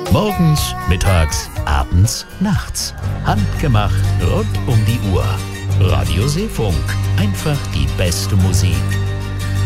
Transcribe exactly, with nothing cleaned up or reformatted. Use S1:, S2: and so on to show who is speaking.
S1: Morgens, mittags, abends, nachts. Handgemacht rund um die Uhr. Radio Seefunk. Einfach die beste Musik